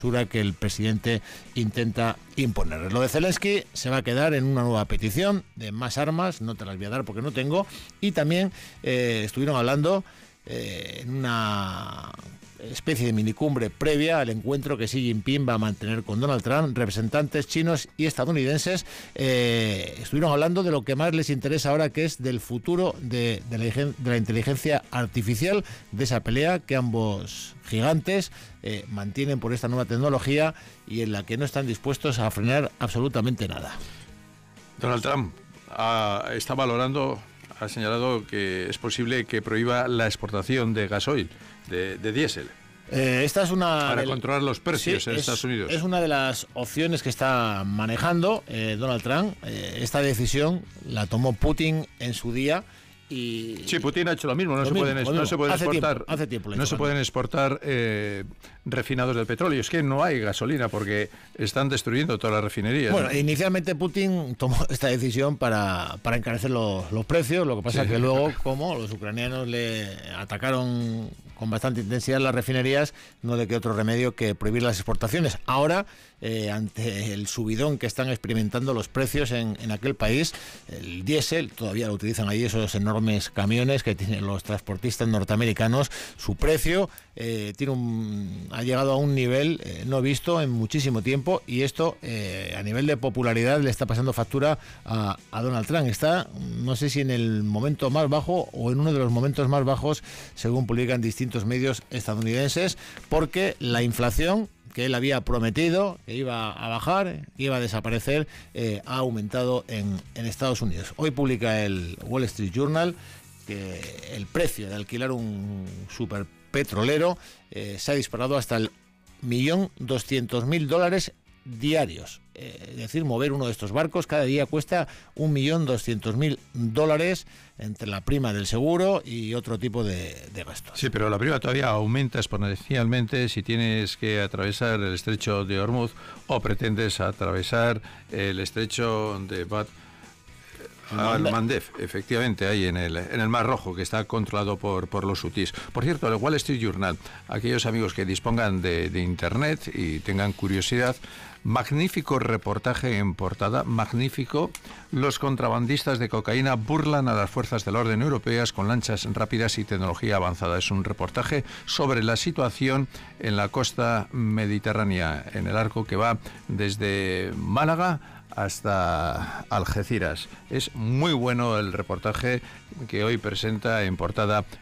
que el presidente intenta imponer. Lo de Zelensky se va a quedar en una nueva petición de más armas, no te las voy a dar porque no tengo, y también estuvieron hablando en una especie de minicumbre previa al encuentro que Xi Jinping va a mantener con Donald Trump. Representantes chinos y estadounidenses estuvieron hablando de lo que más les interesa ahora, que es del futuro de la inteligencia artificial, de esa pelea que ambos gigantes mantienen por esta nueva tecnología y en la que no están dispuestos a frenar absolutamente nada. Donald Trump está valorando, ha señalado que es posible que prohíba la exportación de gasoil, de diésel. Esta es una para controlar los precios en Estados Unidos. Es una de las opciones que está manejando Donald Trump. Esta decisión la tomó Putin en su día. Sí, Putin ha hecho lo mismo. No se pueden exportar refinados del petróleo. Es que no hay gasolina porque están destruyendo todas las refinerías. Bueno, inicialmente Putin tomó esta decisión para encarecer los precios. Lo que pasa es que luego, como los ucranianos le atacaron con bastante intensidad las refinerías, no le quedó otro remedio que prohibir las exportaciones. Ahora, ante el subidón que están experimentando los precios en aquel país, el diésel, todavía lo utilizan ahí esos enormes camiones que tienen los transportistas norteamericanos, su precio ha llegado a un nivel no visto en muchísimo tiempo, y esto a nivel de popularidad le está pasando factura a Donald Trump. Está, no sé si en el momento más bajo o en uno de los momentos más bajos, según publican distintos medios estadounidenses, porque la inflación que él había prometido que iba a bajar, que iba a desaparecer, ha aumentado en Estados Unidos. Hoy publica el Wall Street Journal que el precio de alquilar un superpetrolero se ha disparado hasta el $1.200.000 diarios. Es decir, mover uno de estos barcos cada día cuesta $1.200.000 entre la prima del seguro y otro tipo de gastos. Sí, pero la prima todavía aumenta exponencialmente si tienes que atravesar el estrecho de Hormuz o pretendes atravesar el estrecho de Bab al-Mandeb, efectivamente, ahí en el Mar Rojo, que está controlado por los hutíes. Por cierto, el Wall Street Journal, aquellos amigos que dispongan de internet y tengan curiosidad, magnífico reportaje en portada, magnífico. Los contrabandistas de cocaína burlan a las fuerzas del orden europeas con lanchas rápidas y tecnología avanzada. Es un reportaje sobre la situación en la costa mediterránea, en el arco que va desde Málaga hasta Algeciras. Es muy bueno el reportaje que hoy presenta en portada